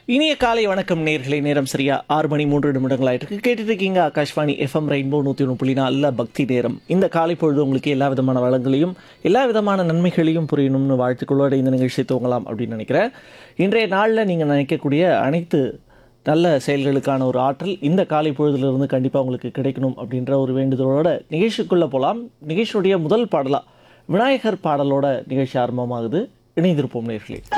இனிய காலை வணக்கம் நேயர்களே. நேரம் சரியா 6:03 ஆயிட்டு கேட்டுட்டு இருக்கீங்க ஆகாஷ்வாணி எஃப்எம் ரெயின்போ 101.4 பக்தி நேரம். இந்த காலை பொழுது உங்களுக்கு எல்லா விதமான வளங்களையும் எல்லா விதமான நன்மைகளையும் புரியணும்னு வாழ்த்துக்களோட இந்த நிகழ்ச்சியை துவங்கலாம் அப்படின்னு நினைக்கிறேன். இன்றைய நாளில் நீங்கள் நினைக்கக்கூடிய அனைத்து நல்ல செயல்களுக்கான ஒரு ஆற்றல் இந்த காலை பொழுதுலேருந்து கண்டிப்பாக உங்களுக்கு கிடைக்கணும் அப்படின்ற ஒரு வேண்டுதலோட நிகழ்ச்சிக்குள்ளே போகலாம். நிகழ்ச்சியுடைய முதல் பாடலாக விநாயகர் பாடலோட நிகழ்ச்சி ஆரம்பமாகுது. இணைந்திருப்போம் நேயர்களே.